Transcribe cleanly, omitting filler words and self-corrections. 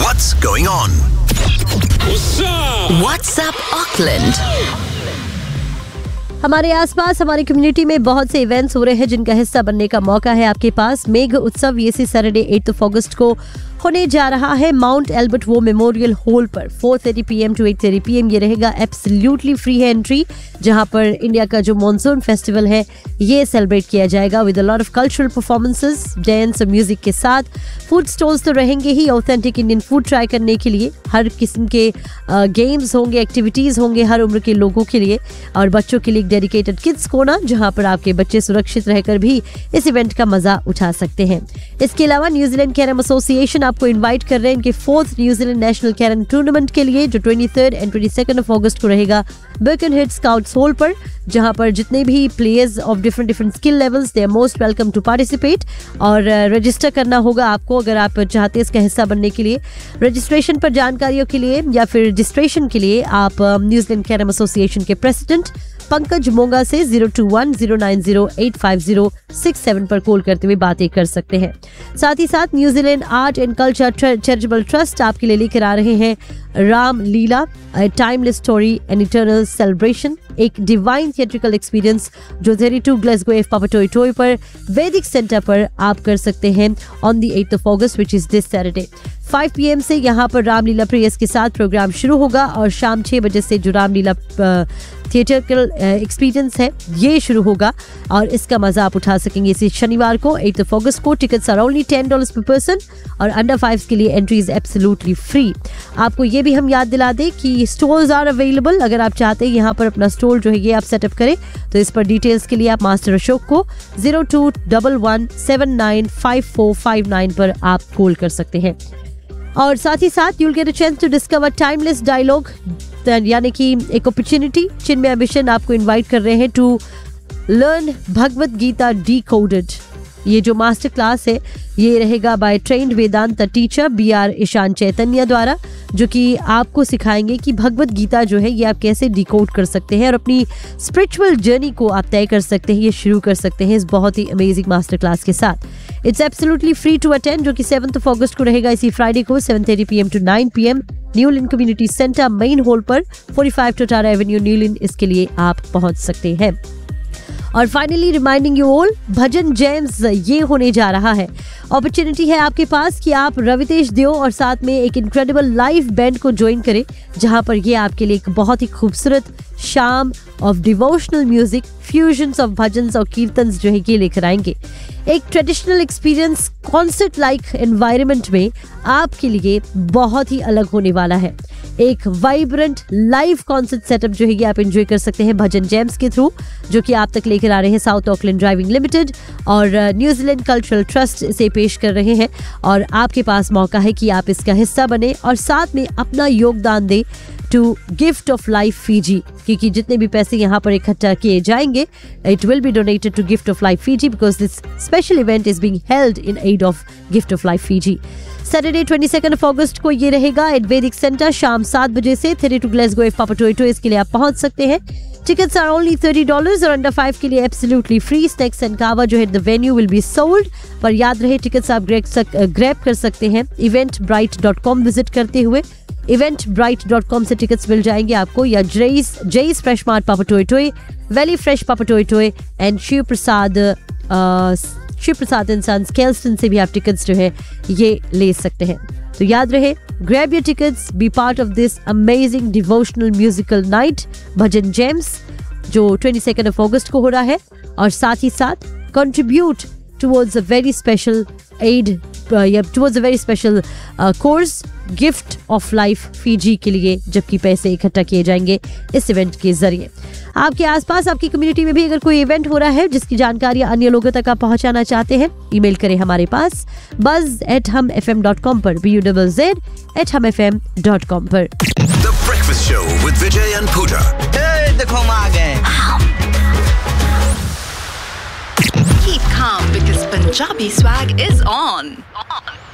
What's going on? What's up Auckland? हमारे आसपास हमारी कम्युनिटी में बहुत से इवेंट्स हो रहे हैं जिनका हिस्सा बनने का मौका है आपके पास। मेघ उत्सव ये सैटरडे 8 अगस्त को होने जा रहा है माउंट एल्बर्ट वो मेमोरियल हॉल पर 4:30 PM to 8:30 PM। ये रहेगा एब्सोल्युटली फ्री है एंट्री, जहां पर इंडिया का जो मॉनसून फेस्टिवल है ये सेलिब्रेट किया जाएगा with a lot of cultural performances, dance और म्यूजिक के साथ। फूड स्टॉल्स तो रहेंगे ही, ऑथेंटिक इंडियन फूड ट्राई करने के लिए हर किस्म के गेम्स होंगे, एक्टिविटीज होंगे हर उम्र के लोगों के लिए, और बच्चों के लिए डेडिकेटेड किड्स कोना जहां पर आपके बच्चे सुरक्षित रहकर भी इस इवेंट का मजा उठा सकते हैं। इसके अलावा न्यूजीलैंड कैरम एसोसिएशन आपको इनवाइट कर रहे हैं इनके 4th New Zealand national carrom tournament के लिए, जो 23 एंड 22 अगस्त को रहेगा बर्कनहेड स्काउट्स हॉल पर, जहां पर जितने भी players of different skill levels they are most welcome to participate. और रजिस्टर करना होगा आपको अगर आप चाहते हैं इसका हिस्सा बनने के लिए। रजिस्ट्रेशन पर जानकारियों के लिए या फिर रजिस्ट्रेशन के लिए आप न्यूजीलैंड कैरम एसोसिएशन के प्रेसिडेंट पंकज मोंगा से 02109085067 पर कॉल करते हुए बातें कर सकते हैं। साथ ही साथ New Zealand art and culture charitable trust आपके लिए लेकर आ रहे हैं राम लीला, timeless story and eternal celebration, एक डिवाइन थिएट्रिकल एक्सपीरियंस जो 32 ग्लासगो एफ पापाटोई पर वैदिक सेंटर पर आप कर सकते हैं on the 8 August which is this Saturday. 5 PM से यहाँ पर रामलीला प्रेयर्स के साथ प्रोग्राम शुरू होगा और शाम 6 बजे से जो रामलीला थिएटरकल एक्सपीरियंस है ये शुरू होगा और इसका मजा आप उठा सकेंगे इसी शनिवार को 8 अगस्त को। Tickets are only $10 per person और अंडर 5 के लिए एंट्री इज एब्सोल्युटली फ्री। आपको ये भी हम याद दिला दें कि स्टॉल्स आर अवेलेबल, अगर आप चाहते हैं यहाँ पर अपना स्टॉल जो है ये आप सेटअप करें तो इस पर डिटेल्स के लिए आप मास्टर अशोक को 0211795459 पर आप कॉल कर सकते हैं। और साथ ही साथ you'll get a chance to discover timeless dialogue, यानी कि एक अपॉर्चुनिटी चिन्मय मिशन आपको इनवाइट कर रहे हैं to learn Bhagavad Gita decoded. ये जो मास्टर क्लास है ये रहेगा बाय ट्रेन्ड वेदांत टीचर BR ईशान चैतन्य द्वारा, जो कि आपको सिखाएंगे कि भगवत गीता जो है ये आप कैसे डिकोड कर सकते हैं और अपनी स्पिरिचुअल जर्नी को आप तय कर सकते हैं, ये शुरू कर सकते हैं इस बहुत ही अमेजिंग मास्टर क्लास के साथ। It's absolutely free to attend, जो कि 7 अगस्त को रहेगा इसी फ्राइडे को 7:30 PM to 9 PM Newland community centre main hall पर 45 टोटारा एवेन्यू न्यूलैंड। इसके लिए आप पहुंच सकते हैं। और finally reminding you all, bhajan jams ये होने जा रहा है। अपॉर्चुनिटी है आपके पास कि आप रवितेश देव और साथ में एक इनक्रेडिबल लाइव बैंड को ज्वाइन करें, जहां पर ये आपके लिए एक बहुत ही खूबसूरत शाम of devotional music, fusions of bhajans और कीर्तन्स जो है ये लेकर आएंगे। एक traditional experience concert like environment में आपके लिए बहुत ही अलग होने वाला है। एक वाइब्रेंट लाइव कॉन्सर्ट सेटअप जो है ये आप एंजॉय कर सकते हैं भजन जैम्स के थ्रू, जो कि आप तक लेकर आ रहे हैं साउथ ऑकलैंड ड्राइविंग लिमिटेड और न्यूजीलैंड कल्चरल ट्रस्ट इसे पेश कर रहे हैं। और आपके पास मौका है कि आप इसका हिस्सा बने और साथ में अपना योगदान दें to gift of life Fiji, क्योंकि जितने भी पैसे यहाँ पर इकट्ठा किए जाएंगे it will be donated to gift of life Fiji because this special event is being held in aid of gift of life Fiji. Saturday 22 अगस्त को ये रहेगा एट वैदिक सेंटर शाम 7 बजे से 32 ग्लासगो एफ पापाटोई। इसके लिए आप पहुंच सकते हैं। टिकट्स आर ओनली $30 और अंडर 5 के लिए एब्सोल्युटली फ्री। स्नैक्स एंड कावा जो है the venue will be sold, पर याद रहे टिकट्स आप ग्रैब कर सकते हैं eventbrite.com विजिट करते हुए। eventbrite.com से टिकट्स मिल जाएंगे आपको, या जेईस fresh mart पापाटोई, valley fresh पापाटोई and Shiv Prasad and sons केल्स्टन से भी आप टिकट्स जो है ये ले सकते हैं। तो याद रहे, grab your tickets, B part of this amazing devotional musical night bhajan James जो 22 अगस्त को हो रहा है, और साथ ही साथ contribute towards a very special add towards a very special course gift of life Fiji के लिए, जबकि पैसे इकट्ठा किए जाएंगे इस इवेंट के जरिए। आपके आसपास आपकी कम्युनिटी में भी अगर कोई इवेंट हो रहा है जिसकी जानकारी अन्य लोगों तक आप पहुंचाना चाहते हैं, ईमेल करें हमारे पास buzz@humfm.com पर buzz@humfm.com पर। The Breakfast Show with Vijay and Pooja. Hey, देखो हम आ गए। Keep calm because Punjabi swag is on.